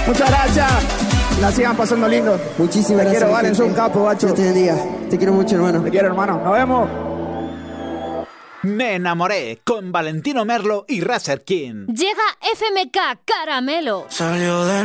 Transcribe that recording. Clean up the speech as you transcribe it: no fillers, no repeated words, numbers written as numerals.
Muchas gracias. La sigan pasando lindo. Muchísimas gracias. Te quiero, Valen, sos un capo, guacho. Dios te bendiga. Te quiero mucho, hermano. Te quiero, hermano. Nos vemos. Me enamoré con Valentino Merlo y Razer King. Llega FMK Caramelo. Salió de